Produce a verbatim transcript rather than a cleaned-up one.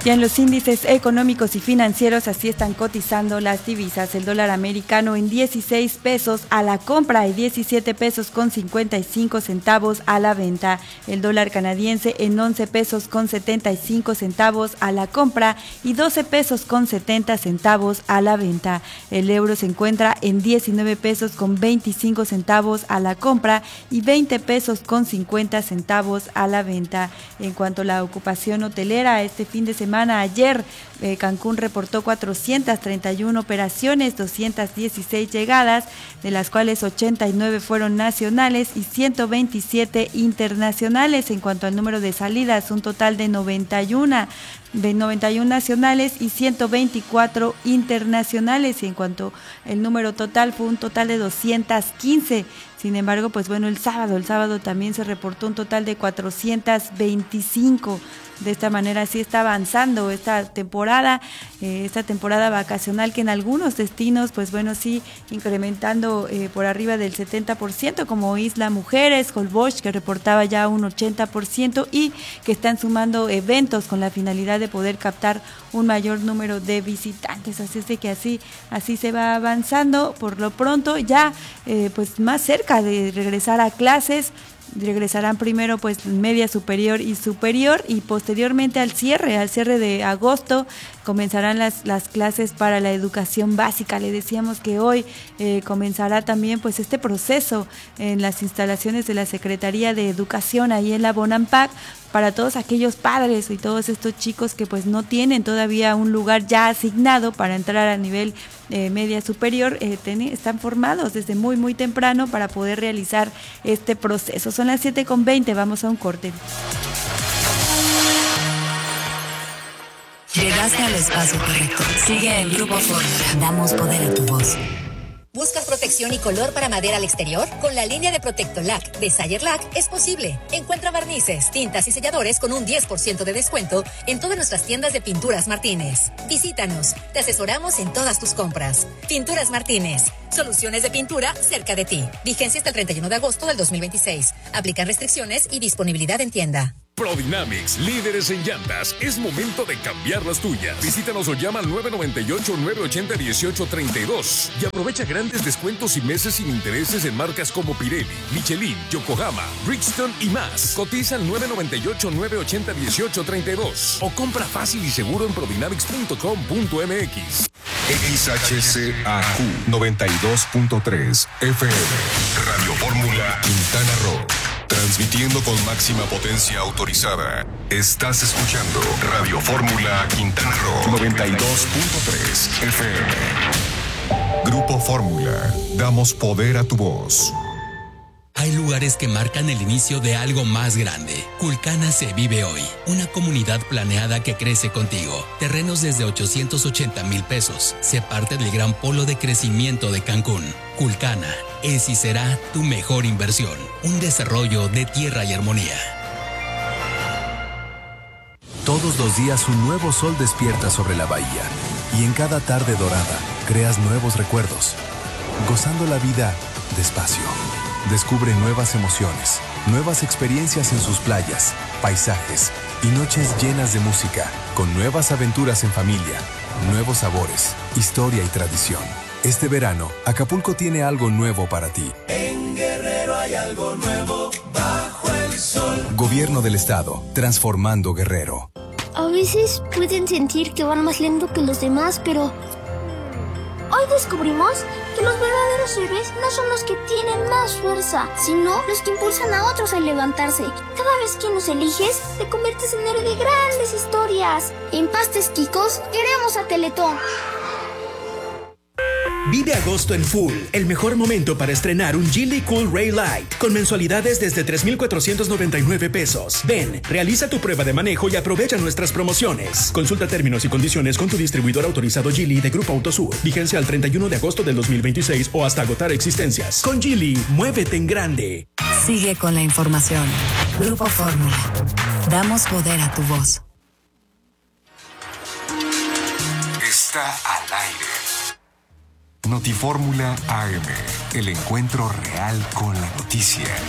Ya en los índices económicos y financieros así están cotizando las divisas. El dólar americano en dieciséis pesos a la compra y diecisiete pesos con cincuenta y cinco centavos a la venta. El dólar canadiense en once pesos con setenta y cinco centavos a la compra y doce pesos con setenta centavos a la venta. El euro se encuentra en diecinueve pesos con veinticinco centavos a la compra y veinte pesos con cincuenta centavos a la venta. En cuanto a la ocupación hotelera, este fin de semana ayer eh, Cancún reportó cuatrocientas treinta y una operaciones, doscientas dieciséis llegadas, de las cuales ochenta y nueve fueron nacionales y ciento veintisiete internacionales. En cuanto al número de salidas, un total de noventa y uno de noventa y uno nacionales y ciento veinticuatro internacionales, y en cuanto al número total fue un total de doscientas quince. Sin embargo, pues bueno, el sábado, el sábado también se reportó un total de cuatrocientas veinticinco. De esta manera sí está avanzando esta temporada, eh, esta temporada vacacional, que en algunos destinos, pues bueno, sí incrementando eh, por arriba del setenta por ciento, como Isla Mujeres, Holbox, que reportaba ya un ochenta por ciento, y que están sumando eventos con la finalidad de poder captar un mayor número de visitantes. Así es de que así, así se va avanzando. Por lo pronto, ya eh, pues más cerca de regresar a clases. Regresarán primero pues media superior y superior, y posteriormente al cierre, al cierre de agosto comenzarán las, las clases para la educación básica. Le decíamos que hoy eh, comenzará también pues este proceso en las instalaciones de la Secretaría de Educación ahí en la Bonampak, para todos aquellos padres y todos estos chicos que pues no tienen todavía un lugar ya asignado para entrar a nivel eh, media superior. eh, ten, están formados desde muy muy temprano para poder realizar este proceso. Son las siete con veinte, vamos a un corte. Llegaste al espacio correcto. Sigue el Grupo Fórmula. Damos poder a tu voz. ¿Buscas protección y color para madera al exterior? Con la línea de Protectolac de Sayerlac es posible. Encuentra barnices, tintas y selladores con un diez por ciento de descuento en todas nuestras tiendas de Pinturas Martínez. Visítanos, te asesoramos en todas tus compras. Pinturas Martínez, soluciones de pintura cerca de ti. Vigencia hasta el treinta y uno de agosto del dos mil veintiséis. Aplican restricciones y disponibilidad en tienda. Prodynamics, líderes en llantas. Es momento de cambiar las tuyas. Visítanos o llama al nueve nueve ocho, nueve ocho cero, uno ocho tres dos y aprovecha grandes descuentos y meses sin intereses en marcas como Pirelli, Michelin, Yokohama, Bridgestone y más. Cotiza al nueve nueve ocho, nueve ocho cero, uno ocho tres dos o compra fácil y seguro en prodynamics punto com punto m x. X H C A Q noventa y dos punto tres F M, Radio Fórmula Quintana Roo. Transmitiendo con máxima potencia autorizada. Estás escuchando Radio Fórmula Quintana Roo noventa y dos punto tres F M. Grupo Fórmula. Damos poder a tu voz. Hay lugares que marcan el inicio de algo más grande. Culcana se vive hoy. Una comunidad planeada que crece contigo. Terrenos desde ochocientos ochenta mil pesos. Sé parte del gran polo de crecimiento de Cancún. Culcana es y será tu mejor inversión. Un desarrollo de tierra y armonía. Todos los días un nuevo sol despierta sobre la bahía. Y en cada tarde dorada creas nuevos recuerdos. Gozando la vida despacio. Descubre nuevas emociones, nuevas experiencias en sus playas, paisajes y noches llenas de música, con nuevas aventuras en familia, nuevos sabores, historia y tradición. Este verano, Acapulco tiene algo nuevo para ti. En Guerrero hay algo nuevo bajo el sol. Gobierno del Estado, transformando Guerrero. A veces pueden sentir que van más lento que los demás, pero hoy descubrimos que los verdaderos héroes no son los que tienen más fuerza, sino los que impulsan a otros a levantarse. Cada vez que nos eliges, te conviertes en héroe de grandes historias. En Pastes Quicos, queremos a Teletón. Vive agosto en full, el mejor momento para estrenar un Geely Cool Ray Light con mensualidades desde tres mil cuatrocientos noventa y nueve pesos. Ven, realiza tu prueba de manejo y aprovecha nuestras promociones. Consulta términos y condiciones con tu distribuidor autorizado Geely de Grupo Autosur. Vigencia al treinta y uno de agosto del dos mil veintiséis o hasta agotar existencias. Con Geely, muévete en grande. Sigue con la información. Grupo Fórmula. Damos poder a tu voz. Está al aire. Notifórmula A M, el encuentro real con la noticia.